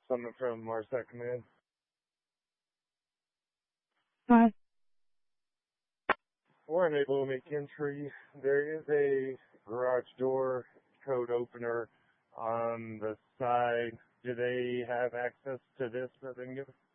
Someone from Marsat Command. Hi. We're unable to make entry. There is a garage door code opener on the side. Do they have access to this that they can give us?